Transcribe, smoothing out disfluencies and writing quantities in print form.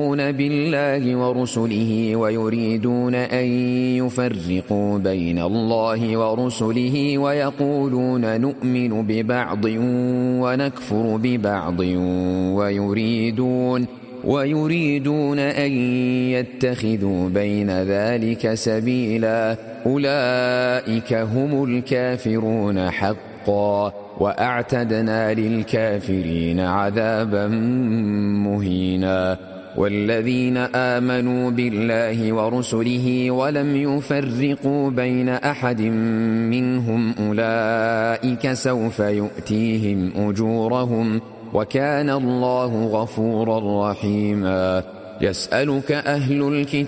يكفرون بالله ورسله ويريدون أن يفرقوا بين الله ورسله ويقولون نؤمن ببعض ونكفر ببعض ويريدون أن يتخذوا بين ذلك سبيلا أولئك هم الكافرون حقا وأعتدنا للكافرين عذابا مهينا والذين آمنوا بالله ورسله ولم يفرقوا بين أحد منهم أولئك سوف يؤتيهم أجورهم وكان الله غفورا رحيما يسألك أهل الكتاب